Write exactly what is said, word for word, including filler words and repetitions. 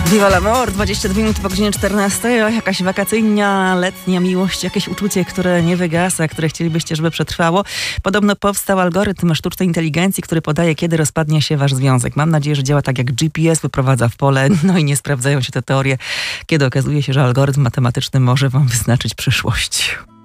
Viva l'amor, dwadzieścia dwie minuty po godzinie czternastej. O, jakaś wakacyjna, letnia miłość, jakieś uczucie, które nie wygasa, które chcielibyście, żeby przetrwało. Podobno powstał algorytm sztucznej inteligencji, który podaje, kiedy rozpadnie się wasz związek. Mam nadzieję, że działa tak jak G P S, wyprowadza w pole, no i nie sprawdzają się te teorie, kiedy okazuje się, że algorytm matematyczny może wam wyznaczyć przyszłość.